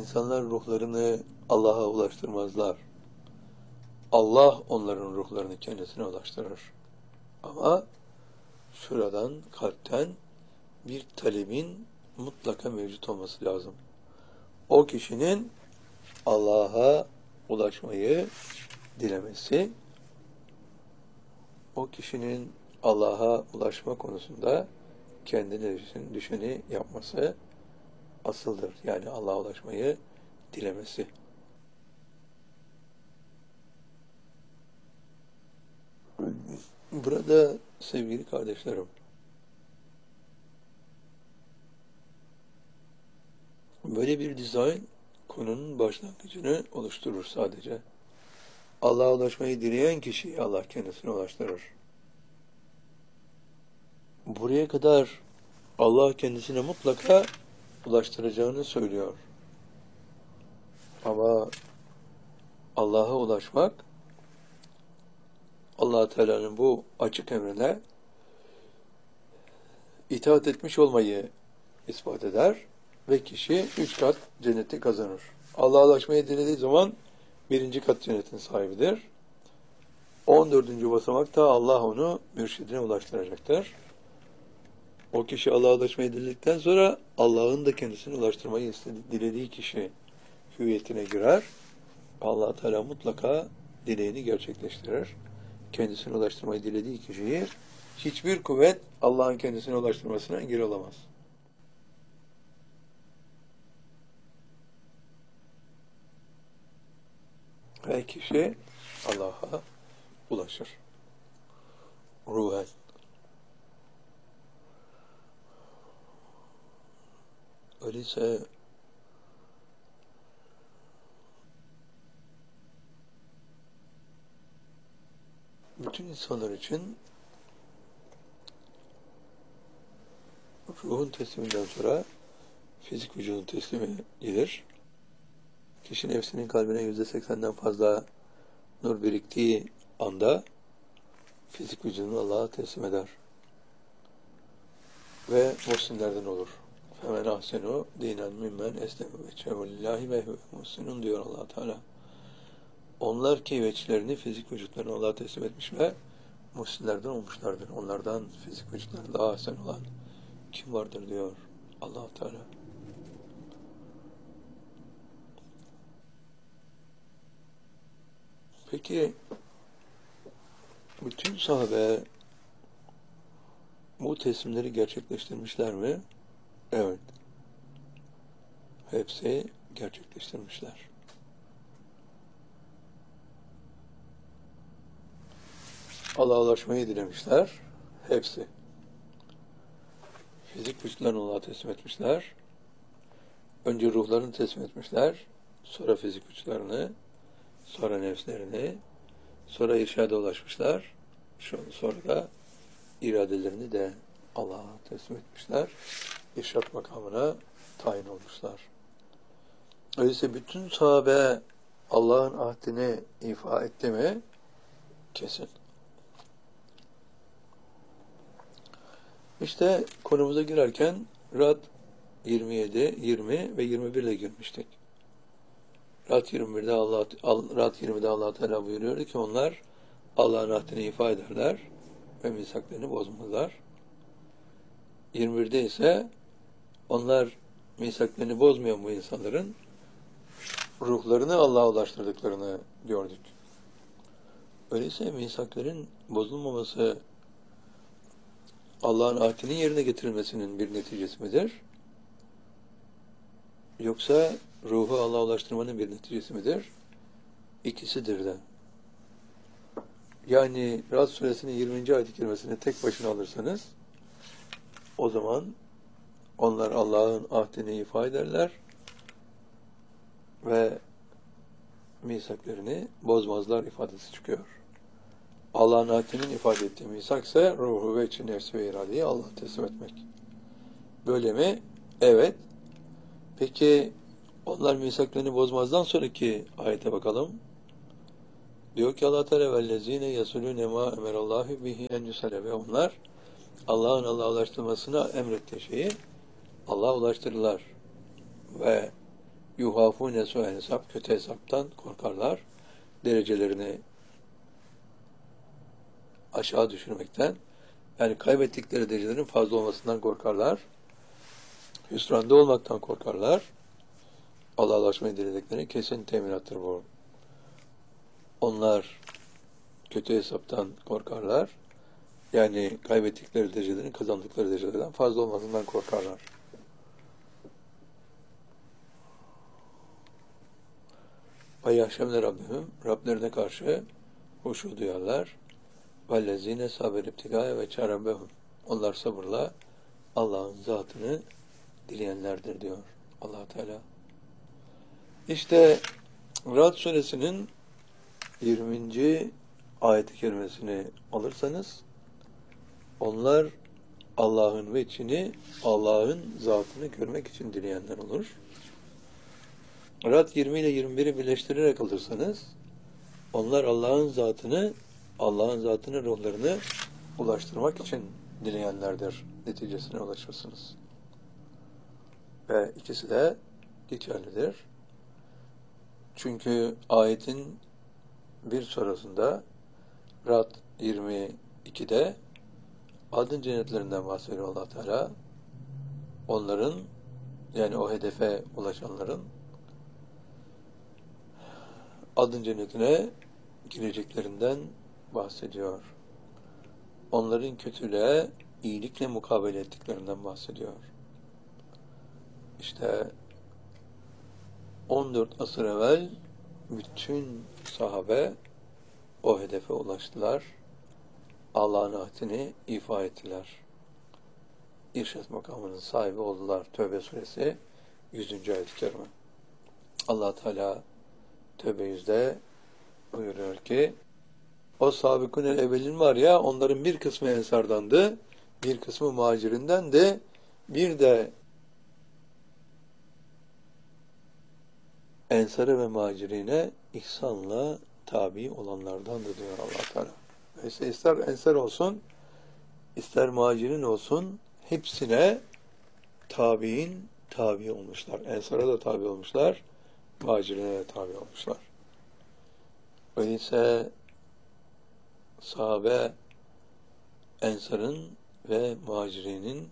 İnsanlar ruhlarını Allah'a ulaştırmazlar. Allah onların ruhlarını kendisine ulaştırır. Ama şuradan, kalpten bir talebin mutlaka mevcut olması lazım. O kişinin Allah'a ulaşmayı dilemesi, o kişinin Allah'a ulaşma konusunda kendine düşeni yapması asıldır. Yani Allah'a ulaşmayı dilemesi. Burada sevgili kardeşlerim, böyle bir dizayn konunun başlangıcını oluşturur sadece. Allah'a ulaşmayı dileyen kişiyi Allah kendisine ulaştırır. Buraya kadar Allah kendisine mutlaka ulaştıracağını söylüyor. Ama Allah'a ulaşmak, Allah Teala'nın bu açık emrine itaat etmiş olmayı ispat eder ve kişi 3 kat cenneti kazanır. Allah'a ulaşmayı dilediği zaman 1. kat cennetin sahibidir. 14. basamakta Allah onu mürşidine ulaştıracaktır. O kişi Allah'a ulaşmayı diledikten sonra Allah'ın da kendisine ulaştırmayı dilediği kişi hüviyetine girer. Allah Teala mutlaka dileğini gerçekleştirir. Kendisine ulaştırmayı dilediği kişiyi hiçbir kuvvet Allah'ın kendisine ulaştırmasına engel olamaz. Ve kişi Allah'a ulaşır. Ruhen. Öyleyse bütün insanlar için ruhun tesliminden sonra fizik vücudun teslimi gelir. Kişi nefsinin kalbine %80'den fazla nur biriktiği anda fizik vücudunu Allah'a teslim eder. Ve muhsinlerden olur. Femen ahsenu dinen mimmen esleme veçhehu lillahi ve huve muhsinun diyor Allah Teala. Onlar ki veçlerini, fizik vücutlarını Allah'a teslim etmiş ve muhsinlerden olmuşlardır. Onlardan fizik vücutları daha ahsen olan kim vardır diyor Allah Teala. Peki bütün sahabe bu teslimleri gerçekleştirmişler mi? Evet. Hepsi gerçekleştirmişler. Allah'a ulaşmayı dilemişler. Hepsi. Fizik vücutlarını Allah'a teslim etmişler. Önce ruhlarını teslim etmişler. Sonra fizik vücutlarını, sonra nefslerini, sonra irşada ulaşmışlar. Sonra da iradelerini de Allah'a teslim etmişler. İrşad makamına tayin olmuşlar. Öyleyse bütün sahabe Allah'ın ahdini ifa etti mi? Kesin. İşte konumuza girerken Rad 27, 20 ve 21 ile girmiştik. Rad 20'de Allah Teala buyuruyor ki onlar Allah'ın ahdini ifa ederler ve misaklarını bozmazlar. 21'de ise onlar misaklarını bozmayan bu insanların ruhlarını Allah'a ulaştırdıklarını gördük. Öyleyse misakların bozulmaması Allah'ın ahdinin yerine getirilmesinin bir neticesi midir? Yoksa ruhu Allah'a ulaştırmanın bir neticesi midir? İkisidir de. Yani Rad suresinin 20. ayet-i kerimesini tek başına alırsanız o zaman onlar Allah'ın ahdini ifa ederler ve misaklarını bozmazlar ifadesi çıkıyor. Allah'ın ahdinin ifade ettiği misak ise ruhu ve içi nefsi ve iradeyi Allah'a teslim etmek. Böyle mi? Evet. Peki onlar misaklarını bozmazdan sonraki ayete bakalım. Diyor ki Allah Teala vellezine yasulune ma emerallahu bihi en yusale ve onlar Allah'ın Allah'a ulaştırmasına emrettiği şeyi Allah'a ulaştırırlar. Ve yuhafune su'el hesap, kötü hesaptan korkarlar. Derecelerini aşağı düşürmekten, yani kaybettikleri derecelerin fazla olmasından korkarlar. Hüsranda olmaktan korkarlar. Allah'a ulaşmayı diledikleri kesin teminattır bu. Onlar kötü hesaptan korkarlar. Yani kaybettikleri derecelerin kazandıkları derecelerden fazla olmasından korkarlar. Ve yahşemle Rabbim, Rablerine karşı huşu duyarlar. Vellezine saber ibtigâye ve çarabehum. Onlar sabırla Allah'ın zatını dileyenlerdir diyor Allah Teala. İşte Ra'd suresinin 20. ayet-i kerimesini alırsanız, onlar Allah'ın veçhini, Allah'ın zatını görmek için dileyenler olur. Ra'd 20 ile 21'i birleştirerek alırsanız, onlar Allah'ın zatını, ruhlarını ulaştırmak için dileyenlerdir neticesine ulaşırsınız. Ve ikisi de geçerlidir. Çünkü ayetin bir sonrasında Ra'd 22'de adın cennetlerinden bahsediyor Allah Teala. Onların, yani o hedefe ulaşanların adın cennetine gireceklerinden bahsediyor. Onların kötülüğe iyilikle mukabele ettiklerinden bahsediyor. İşte 14 asır evvel bütün sahabe o hedefe ulaştılar. Allah'ın ahdini ifa ettiler. İrşad makamının sahibi oldular. Tövbe suresi 100. ayet-i kerime. Allah Teala Tövbe 100'de buyuruyor ki, o sabikun-el evvelin var ya, onların bir kısmı ensardandı, bir kısmı muhacirinden de, bir de ensara ve muhacirine ihsanla tabi olanlardandı diyor Allah Teala. Neyse, ister ensar olsun, ister muhacirin olsun, hepsine tabi olmuşlar. Ensara da tabi olmuşlar, muhacirine de tabi olmuşlar. Öyleyse sahabe, ensarın ve muhacirinin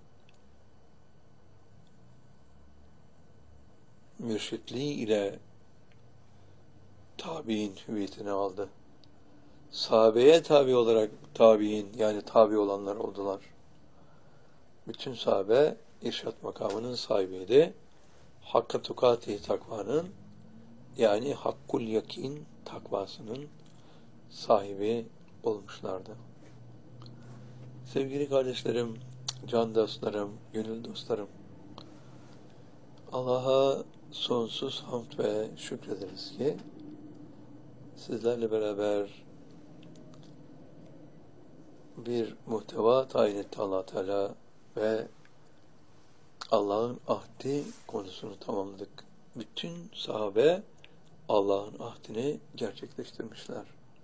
mürşitliği ile tabi'in hüviyetini aldı. Sahabeye tabi olarak tabi'in, yani tabi olanlar oldular. Bütün sahabe irşat makamının sahibiydi. Hakka tukati takvanın, yani hakkul yakin takvasının sahibi olmuşlardı. Sevgili kardeşlerim, can dostlarım, gönül dostlarım, Allah'a sonsuz hamd ve şükrederiz ki sizlerle beraber bir muhteva tayin etti Allah Teala ve Allah'ın ahdi konusunu tamamladık. Bütün sahabe Allah'ın ahdini gerçekleştirmişler.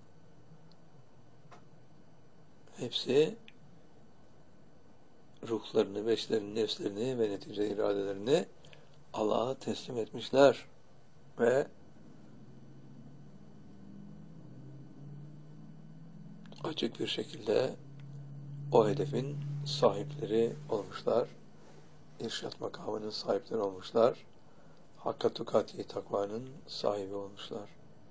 Hepsi ruhlarını, beşlerini, nefslerini ve netice iradelerini Allah'a teslim etmişler ve açık bir şekilde o hedefin sahipleri olmuşlar. İrşad makamının sahipleri olmuşlar. Hakka tukati takvanın sahibi olmuşlar.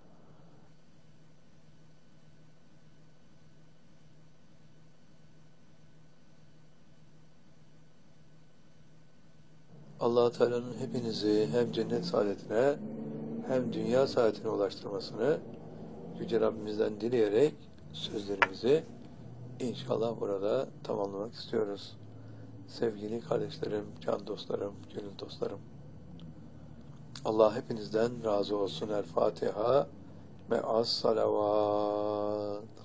Allah Teala'nın hepinizi hem cennet saadetine hem dünya saadetine ulaştırmasını Yüce Rabbimizden dileyerek sözlerimizi inşallah burada tamamlamak istiyoruz. Sevgili kardeşlerim, can dostlarım, gönül dostlarım, Allah hepinizden razı olsun. El Fatiha ve as salavat.